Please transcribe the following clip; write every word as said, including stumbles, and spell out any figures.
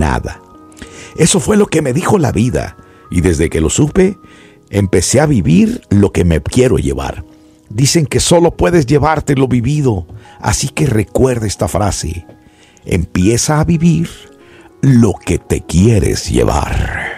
nada. Eso fue lo que me dijo la vida, y desde que lo supe, empecé a vivir lo que me quiero llevar. Dicen que solo puedes llevarte lo vivido, así que recuerda esta frase: empieza a vivir lo que te quieres llevar.